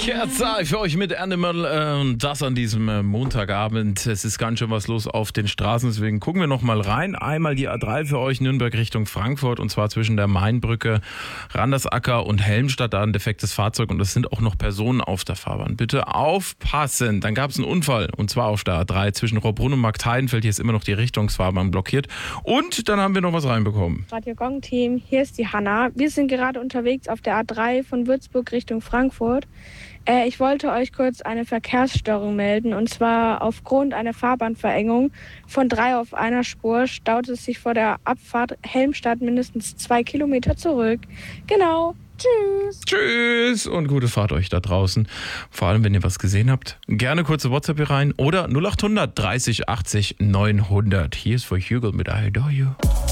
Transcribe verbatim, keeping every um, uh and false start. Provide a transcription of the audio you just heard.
Kerzai für euch mit Animal äh, und das an diesem äh, Montagabend. Es ist ganz schön was los auf den Straßen, deswegen gucken wir noch mal rein. Einmal die A drei für euch, Nürnberg Richtung Frankfurt, und zwar zwischen der Mainbrücke, Randersacker und Helmstadt, da ein defektes Fahrzeug und es sind auch noch Personen auf der Fahrbahn. Bitte aufpassen. Dann gab es einen Unfall, und zwar auf der A drei zwischen Rohrbrunn und Marktheidenfeld. Hier ist immer noch die Richtungsfahrbahn blockiert. Und dann haben wir noch was reinbekommen. Radio Gong Team, hier ist die Hanna. Wir sind gerade unterwegs auf der A drei von Würzburg Richtung Frankfurt. Äh, ich wollte euch kurz eine Verkehrsstörung melden, und zwar aufgrund einer Fahrbahnverengung von drei auf einer Spur staut es sich vor der Abfahrt Helmstadt mindestens zwei Kilometer zurück. Genau. Tschüss. Tschüss und gute Fahrt euch da draußen. Vor allem, wenn ihr was gesehen habt, gerne kurze WhatsApp hier rein oder null acht hundert dreißig achtzig neunhundert. Hier ist für Hugo mit I Adore You.